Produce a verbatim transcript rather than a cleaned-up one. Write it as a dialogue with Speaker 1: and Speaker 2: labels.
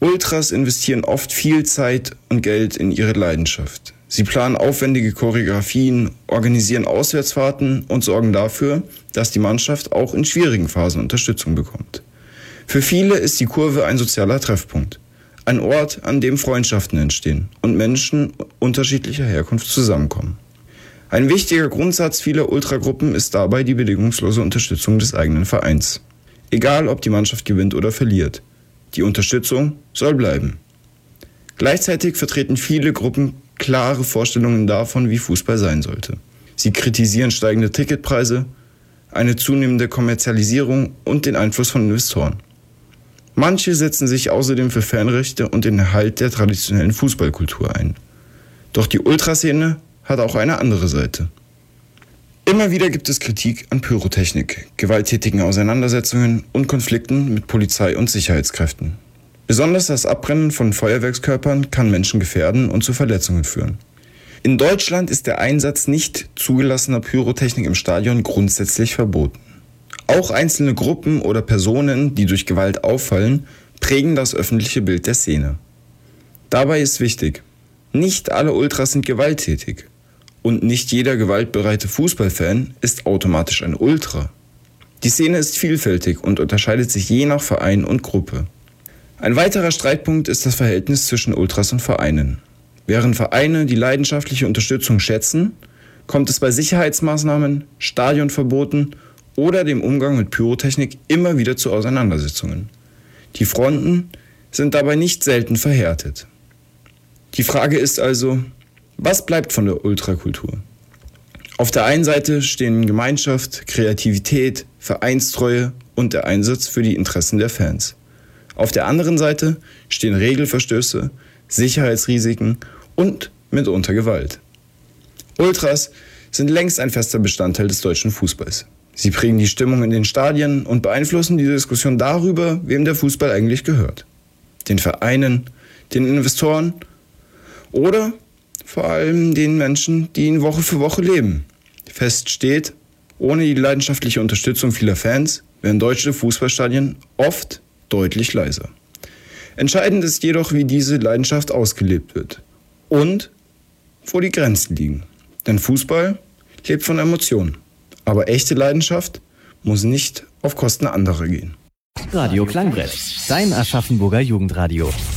Speaker 1: Ultras investieren oft viel Zeit und Geld in ihre Leidenschaft. Sie planen aufwendige Choreografien, organisieren Auswärtsfahrten und sorgen dafür, dass die Mannschaft auch in schwierigen Phasen Unterstützung bekommt. Für viele ist die Kurve ein sozialer Treffpunkt, ein Ort, an dem Freundschaften entstehen und Menschen unterschiedlicher Herkunft zusammenkommen. Ein wichtiger Grundsatz vieler Ultragruppen ist dabei die bedingungslose Unterstützung des eigenen Vereins. Egal, ob die Mannschaft gewinnt oder verliert, die Unterstützung soll bleiben. Gleichzeitig vertreten viele Gruppen klare Vorstellungen davon, wie Fußball sein sollte. Sie kritisieren steigende Ticketpreise, eine zunehmende Kommerzialisierung und den Einfluss von Investoren. Manche setzen sich außerdem für Fanrechte und den Erhalt der traditionellen Fußballkultur ein. Doch die Ultraszene hat auch eine andere Seite. Immer wieder gibt es Kritik an Pyrotechnik, gewalttätigen Auseinandersetzungen und Konflikten mit Polizei und Sicherheitskräften. Besonders das Abbrennen von Feuerwerkskörpern kann Menschen gefährden und zu Verletzungen führen. In Deutschland ist der Einsatz nicht zugelassener Pyrotechnik im Stadion grundsätzlich verboten. Auch einzelne Gruppen oder Personen, die durch Gewalt auffallen, prägen das öffentliche Bild der Szene. Dabei ist wichtig, nicht alle Ultras sind gewalttätig und nicht jeder gewaltbereite Fußballfan ist automatisch ein Ultra. Die Szene ist vielfältig und unterscheidet sich je nach Verein und Gruppe. Ein weiterer Streitpunkt ist das Verhältnis zwischen Ultras und Vereinen. Während Vereine die leidenschaftliche Unterstützung schätzen, kommt es bei Sicherheitsmaßnahmen, Stadionverboten oder dem Umgang mit Pyrotechnik immer wieder zu Auseinandersetzungen. Die Fronten sind dabei nicht selten verhärtet. Die Frage ist also, was bleibt von der Ultrakultur? Auf der einen Seite stehen Gemeinschaft, Kreativität, Vereinstreue und der Einsatz für die Interessen der Fans. Auf der anderen Seite stehen Regelverstöße, Sicherheitsrisiken und mitunter Gewalt. Ultras sind längst ein fester Bestandteil des deutschen Fußballs. Sie prägen die Stimmung in den Stadien und beeinflussen die Diskussion darüber, wem der Fußball eigentlich gehört. Den Vereinen, den Investoren oder vor allem den Menschen, die ihn Woche für Woche leben. Fest steht, ohne die leidenschaftliche Unterstützung vieler Fans wären deutsche Fußballstadien oft deutlich leiser. Entscheidend ist jedoch, wie diese Leidenschaft ausgelebt wird und wo die Grenzen liegen. Denn Fußball lebt von Emotionen. Aber echte Leidenschaft muss nicht auf Kosten anderer gehen.
Speaker 2: Radio Klangbrett, dein Aschaffenburger Jugendradio.